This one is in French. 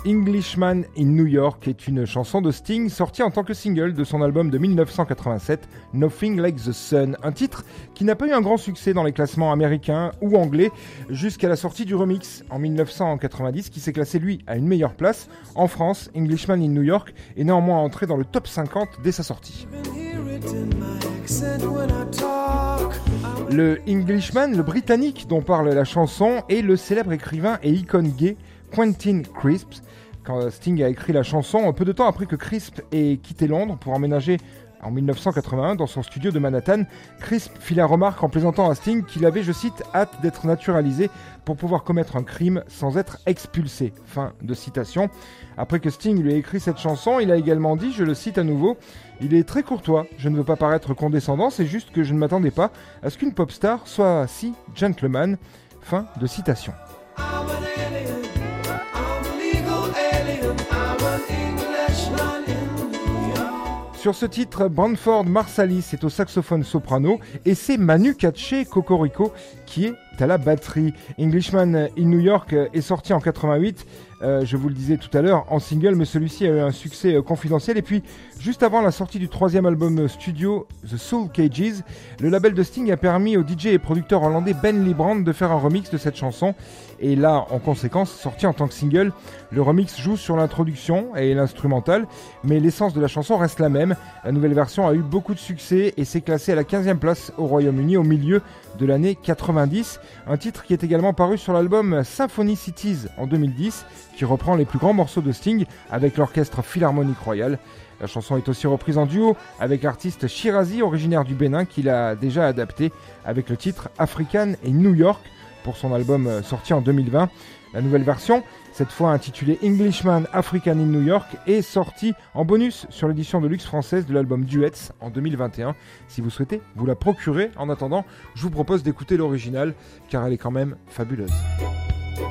Englishman in New York est une chanson de Sting sortie en tant que single de son album de 1987, Nothing Like the Sun, un titre qui n'a pas eu un grand succès dans les classements américains ou anglais jusqu'à la sortie du remix en 1990 qui s'est classé lui à une meilleure place. En France, Englishman in New York est néanmoins entré dans le top 50 dès sa sortie. Le Englishman, le Britannique dont parle la chanson, est le célèbre écrivain et icône gay Quentin Crisp. Quand Sting a écrit la chanson, peu de temps après que Crisp ait quitté Londres pour emménager en 1981 dans son studio de Manhattan, Crisp fit la remarque en plaisantant à Sting qu'il avait, je cite, hâte d'être naturalisé pour pouvoir commettre un crime sans être expulsé. Fin de citation. Après que Sting lui ait écrit cette chanson, il a également dit, je le cite à nouveau, « Il est très courtois, je ne veux pas paraître condescendant, c'est juste que je ne m'attendais pas à ce qu'une pop star soit si gentleman. » Fin de citation. Sur ce titre, Branford Marsalis est au saxophone soprano et c'est Manu Katché Cocorico qui est à la batterie. Englishman in New York est sorti en 88, je vous le disais tout à l'heure, en single, mais celui-ci a eu un succès confidentiel. Et puis, juste avant la sortie du troisième album studio, The Soul Cages, le label de Sting a permis au DJ et producteur hollandais Ben Librand de faire un remix de cette chanson. Et là, en conséquence, sorti en tant que single, le remix joue sur l'introduction et l'instrumental, mais l'essence de la chanson reste la même. La nouvelle version a eu beaucoup de succès et s'est classée à la 15e place au Royaume-Uni au milieu de l'année 90. Un titre qui est également paru sur l'album Symphony Cities en 2010, qui reprend les plus grands morceaux de Sting avec l'orchestre Philharmonique Royal. La chanson est aussi reprise en duo avec l'artiste Shirazi, originaire du Bénin, qui l'a déjà adapté avec le titre African et New York pour son album sorti en 2020. La nouvelle version, cette fois intitulée Englishman African in New York, est sortie en bonus sur l'édition de luxe française de l'album Duets en 2021. Si vous souhaitez vous la procurer, en attendant, je vous propose d'écouter l'original car elle est quand même fabuleuse.